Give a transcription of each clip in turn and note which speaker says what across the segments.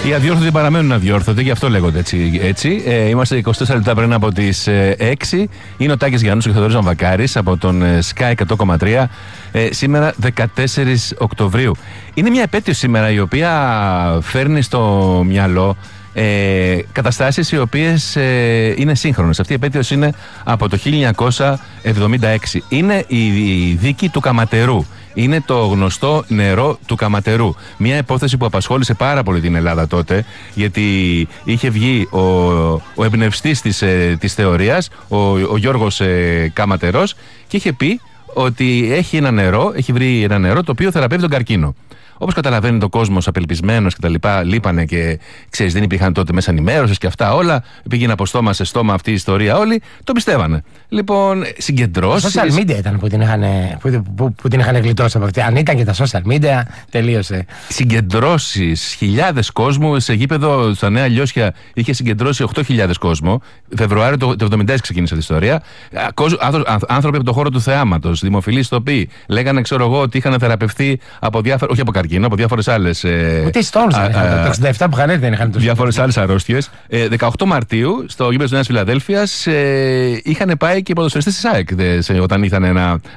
Speaker 1: Οι αδιόρθωτοι παραμένουν αδιόρθωτοι, γι' αυτό λέγονται έτσι. Είμαστε 24 λεπτά πριν από τις 6. Είναι ο Τάκης Γιαννούς και ο Θεοδωρής Βαμβακάρης από τον Sky 100,3. Σήμερα 14 Οκτωβρίου. Είναι μια επέτειος σήμερα η οποία φέρνει στο μυαλό καταστάσεις οι οποίες είναι σύγχρονες. Αυτή η επέτειος είναι από το 1976. Είναι η δίκη του Καματερού. Είναι το γνωστό νερό του Καματερού. Μια υπόθεση που απασχόλησε πάρα πολύ την Ελλάδα τότε, γιατί είχε βγει ο εμπνευστής της θεωρίας, ο Γιώργος Καματερός, και είχε πει ότι έχει βρει ένα νερό το οποίο θεραπεύει τον καρκίνο. Όπως καταλαβαίνετε, ο κόσμος απελπισμένος και τα λοιπά, λείπανε και ξέρεις, δεν υπήρχαν τότε μέσα ενημέρωσης και αυτά όλα. Πήγαινε από στόμα σε στόμα αυτή η ιστορία, όλοι το πιστεύανε. Λοιπόν, συγκεντρώσεις.
Speaker 2: Τα social media ήταν που την είχαν γλιτώσει από αυτή. Αν ήταν και τα social media, τελείωσε.
Speaker 1: Συγκεντρώσεις, χιλιάδες κόσμου σε γήπεδο στα Νέα Λιώσια είχε συγκεντρώσει 8.000 κόσμο. Φεβρουάριο του 1976 ξεκίνησε η ιστορία. Άνθρωποι από το χώρο του θεάματος, δημοφιλείς τοποί, λέγανε, ξέρω εγώ, ότι είχαν θεραπευθεί από διάφορα. Όχι από καρκίνο, από διάφορες άλλες.
Speaker 2: Ούτε Stones το 67 που είχαν έρθει δεν είχαν τους.
Speaker 1: Διάφορες άλλες αρρώστιες. 18 Μαρτίου, στο γήπεδο της Νέας Φιλαδέλφειας, είχαν πάει και οι ποδοσφαιριστές της ΑΕΚ όταν ήθελαν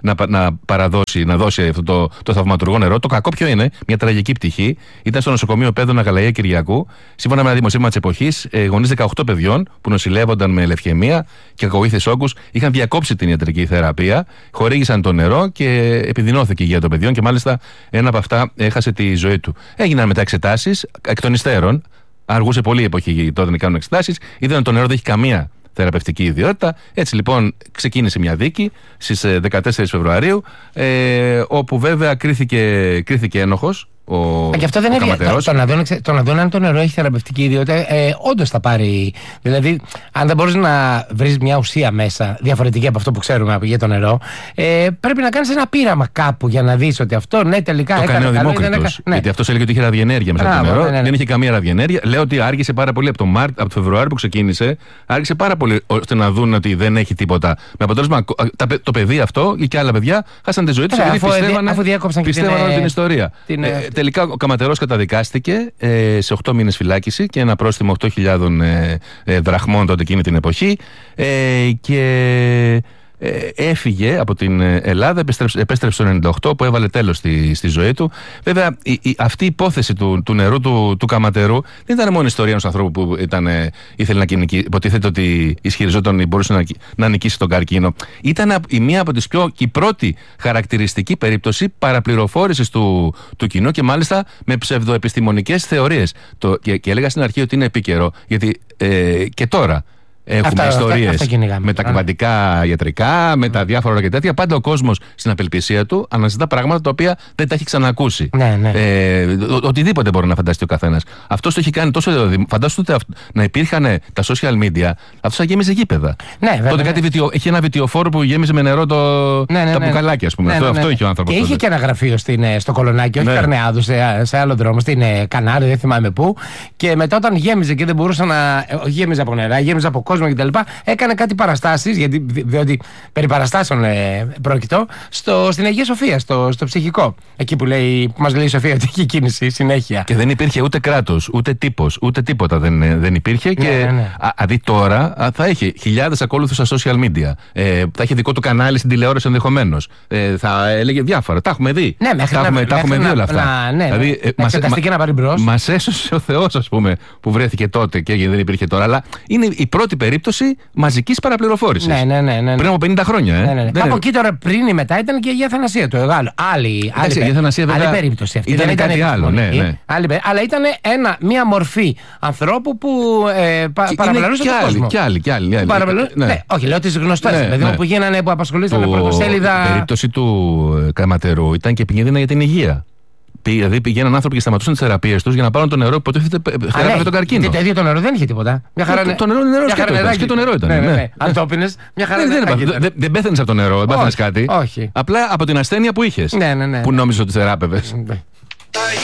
Speaker 1: να δώσει αυτό το θαυματουργό νερό. Το κακό ποιο είναι, μια τραγική πτυχή. Ήταν στο νοσοκομείο Πέδων Αγαλαία Κυριακού. Σύμφωνα με ένα δημοσίευμα της εποχής, γονείς 18 παιδιών που νοσηλεύονταν με λευχαιμία και κακοήθειες όγκους είχαν διακόψει την ιατρική θεραπεία, χορήγησαν το νερό και επιδεινώθηκε η υγεία των παιδιών και μάλιστα ένα από αυτά έχασε τη ζωή του. Έγιναν μετά εξετάσεις εκ των υστέρων. Αργούσε πολύ η εποχή τότε να κάνουν εξετάσεις. Είδαν ότι το νερό δεν έχει καμία θεραπευτική ιδιότητα. Έτσι λοιπόν ξεκίνησε μια δίκη στις 14 Φεβρουαρίου, όπου βέβαια κρίθηκε ένοχος.
Speaker 2: Και αυτό δεν είναι. Το να δουν αν το νερό έχει θεραπευτική ιδιότητα, όντως θα πάρει. Δηλαδή, αν δεν μπορείς να βρεις μια ουσία μέσα διαφορετική από αυτό που ξέρουμε για το νερό, πρέπει να κάνεις ένα πείραμα κάπου για να δεις ότι αυτό έκανε.
Speaker 1: Το κάνει ο Δημόκριτος. Γιατί αυτός έλεγε ότι είχε ραδιενέργεια μέσα από το νερό. Δεν είχε καμία ραδιενέργεια. Λέω ότι άργησε πάρα πολύ από το Φεβρουάριο που ξεκίνησε, άργησε πάρα πολύ ώστε να δουν ότι δεν έχει τίποτα. Με αποτέλεσμα το παιδί αυτό και άλλα παιδιά χάσαν τη ζωή τους επειδή πιστεύαν την ιστορία. Τελικά ο Καματερός καταδικάστηκε σε 8 μήνες φυλάκιση και ένα πρόστιμο 8.000 δραχμών τότε εκείνη την εποχή, και έφυγε από την Ελλάδα, επέστρεψε το 98 που έβαλε τέλος στη ζωή του. Βέβαια αυτή η υπόθεση του νερού του Καματερού δεν ήταν μόνο ιστορία ενός ανθρώπου που ήθελε να υποτίθεται ότι ισχυριζόταν ότι μπορούσε να νικήσει τον καρκίνο. Ήταν μία από τις η πρώτη χαρακτηριστική περίπτωση παραπληροφόρησης του κοινού και μάλιστα με ψευδοεπιστημονικές θεωρίες. Και έλεγα στην αρχή ότι είναι επίκαιρο, γιατί και τώρα έχουμε ιστορίες με τα κβαντικά ιατρικά, με τα διάφορα και τέτοια. Πάντα ο κόσμος στην απελπισία του αναζητά πράγματα τα οποία δεν τα έχει ξανακούσει. Οτιδήποτε μπορεί να φανταστεί ο καθένας. Αυτό το έχει κάνει τόσο. Φαντάζομαι να υπήρχαν τα social media, αυτό θα γέμιζε γήπεδα. Τότε είχε ένα βιτιοφόρο που γέμιζε με νερό τα μπουκαλάκια, ας πούμε. Αυτό είχε ο άνθρωπος.
Speaker 2: Και είχε και ένα γραφείο στο Κολονάκι, όχι Καρνεάδου, σε άλλο δρόμο, στην Κανάρη, δεν θυμάμαι πού. Και μετά όταν γέμιζε και δεν μπορούσε να. Γέμιζε από νερά, γέμιζε από κόσμο κτλ. Έκανε κάτι παραστάσεις, διότι περί παραστάσεων πρόκειτο, στην Αγία Σοφία, στο ψυχικό. Εκεί που μας λέει η Σοφία ότι έχει κίνηση συνέχεια.
Speaker 1: Και δεν υπήρχε ούτε κράτος, ούτε τύπος, ούτε τίποτα δεν υπήρχε. Και αντί τώρα θα έχει χιλιάδες ακόλουθους στα social media. Θα έχει δικό του κανάλι στην τηλεόραση ενδεχομένως. Θα έλεγε διάφορα. Τα έχουμε δει. Τα έχουμε δει όλα αυτά.
Speaker 2: Δηλαδή,
Speaker 1: μας έσωσε ο Θεός, ας πούμε, που βρέθηκε τότε και δεν υπήρχε τώρα. Αλλά είναι η πρώτη περίπτωση μαζικής παραπληροφόρησης. Πριν από 50 χρόνια.
Speaker 2: Από εκεί τώρα, πριν ή μετά, ήταν και η Αγία Θανασία του. Άλλη περίπτωση αυτή.
Speaker 1: Ήταν κάτι άλλο.
Speaker 2: Αλλά ήταν μία μορφή ανθρώπου που παραπλανούσε τον κόσμο.
Speaker 1: Και άλλοι.
Speaker 2: Όχι, λέω τις γνωστές. Που γίνανε, που απασχολήσαν πρωτοσέλιδα.
Speaker 1: Η περίπτωση του Καματερού ήταν και επικίνδυνα για την υγεία. Δηλαδή πηγαίναν άνθρωποι και σταματούσαν τις θεραπείες τους για να πάρουν το νερό που υποτίθεται θεράπευε τον καρκίνο.
Speaker 2: Το ίδιο το νερό δεν είχε τίποτα.
Speaker 1: Το νερό είναι νερό και το νερό ήταν.
Speaker 2: Αν το πίνες, μια χαρά
Speaker 1: δεν πέθανες από το νερό, δεν πάθαινες κάτι.
Speaker 2: Όχι.
Speaker 1: Απλά από την ασθένεια που είχες. Που νόμιζες ότι θεράπευες.